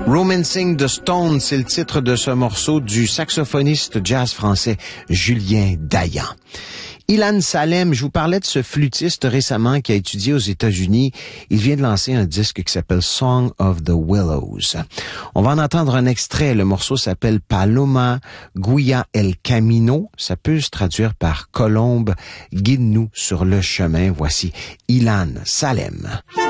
Romancing the Stone, c'est le titre de ce morceau du saxophoniste jazz français Julien Dayan. Ilan Salem, je vous parlais de ce flûtiste récemment qui a étudié aux États-Unis. Il vient de lancer un disque qui s'appelle Song of the Willows. On va en entendre un extrait. Le morceau s'appelle Paloma Guia el Camino. Ça peut se traduire par Colombe, guide-nous sur le chemin. Voici Ilan Salem.